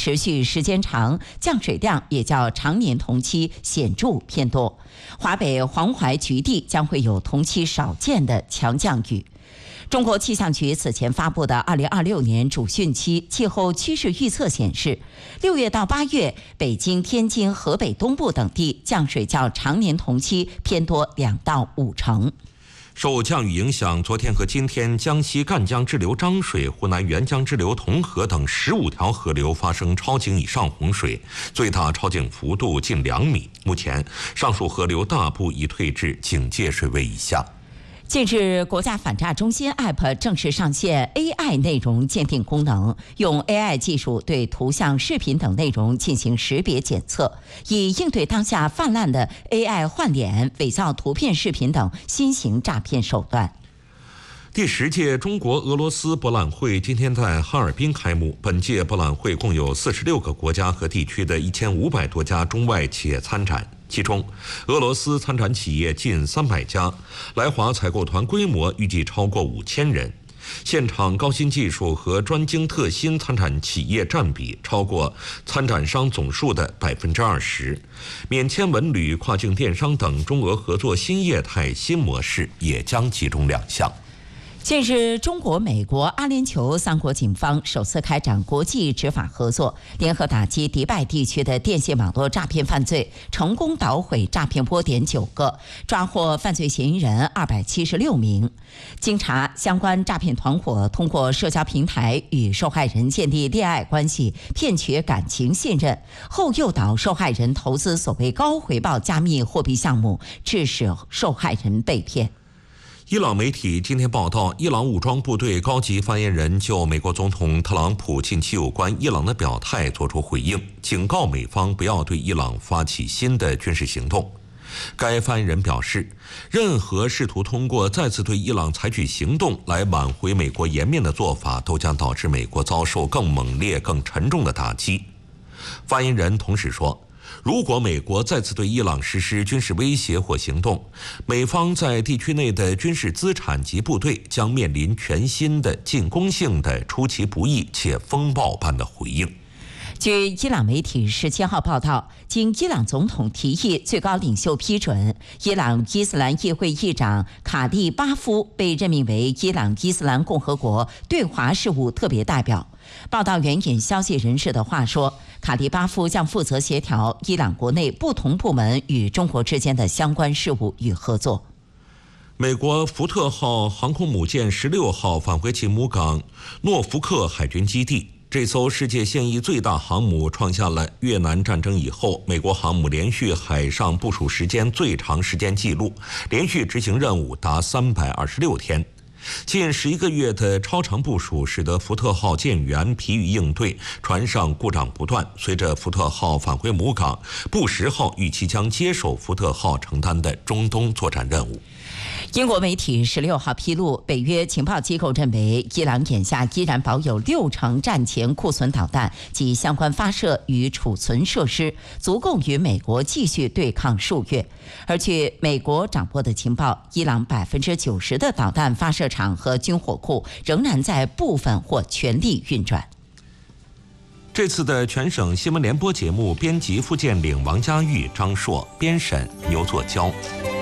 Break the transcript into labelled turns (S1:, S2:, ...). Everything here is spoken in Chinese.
S1: 持续时间长，降水量也较常年同期显著偏多。华北、黄淮局地将会有同期少见的强降雨。中国气象局此前发布的2026年主汛期气候趋势预测显示，6月到8月，北京、天津、河北东部等地降水较常年同期偏多2到5成。
S2: 受降雨影响，昨天和今天，江西赣江支流漳水、湖南沅江支流同河等15条河流发生超警以上洪水，最大超警幅度近2米。目前，上述河流大部已退至警戒水位以下。
S1: 近日，国家反诈中心 App 正式上线 AI 内容鉴定功能，用 AI 技术对图像、视频等内容进行识别检测，以应对当下泛滥的 AI 换脸、伪造图片、视频等新型诈骗手段。
S2: 第10届中国俄罗斯博览会今天在哈尔滨开幕。本届博览会共有46个国家和地区的1500多家中外企业参展，其中俄罗斯参展企业近300家，来华采购团规模预计超过5000人。现场高新技术和专精特新参展企业占比超过参展商总数的20%，免签文旅、跨境电商等中俄合作新业态新模式也将集中亮相。
S1: 近日，中国、美国、阿联酋3国警方首次开展国际执法合作，联合打击迪拜地区的电信网络诈骗犯罪，成功捣毁诈骗窝点9个，抓获犯罪嫌疑人276名。经查，相关诈骗团伙通过社交平台与受害人建立恋爱关系，骗取感情信任，后诱导受害人投资所谓高回报加密货币项目，致使受害人被骗。
S2: 伊朗媒体今天报道，伊朗武装部队高级发言人就美国总统特朗普近期有关伊朗的表态作出回应，警告美方不要对伊朗发起新的军事行动。该发言人表示，任何试图通过再次对伊朗采取行动来挽回美国颜面的做法，都将导致美国遭受更猛烈、更沉重的打击。发言人同时说，如果美国再次对伊朗实施军事威胁或行动，美方在地区内的军事资产及部队将面临全新的进攻性的、出其不意且风暴般的回应。
S1: 据伊朗媒体17号报道，经伊朗总统提议、最高领袖批准，伊朗伊斯兰议会议长卡利巴夫被任命为伊朗伊斯兰共和国对华事务特别代表。报道援引消息人士的话说，卡利巴夫将负责协调伊朗国内不同部门与中国之间的相关事务与合作。
S2: 美国福特号航空母舰16号返回其母港诺福克海军基地。这艘世界现役最大航母创下了越南战争以后美国航母连续海上部署时间最长时间纪录，连续执行任务达326天。近11个月的超长部署使得福特号舰员疲于应对，船上故障不断。随着福特号返回母港，布什号预期将接手福特号承担的中东作战任务。
S1: 英国媒体16号披露，北约情报机构认为，伊朗眼下依然保有6成战前库存导弹及相关发射与储存设施，足够与美国继续对抗数月。而据美国掌握的情报，伊朗90%的导弹发射场和军火库仍然在部分或全力运转。
S2: 这次的全省新闻联播节目编辑付建岭、王家玉、张硕，编审牛作娇。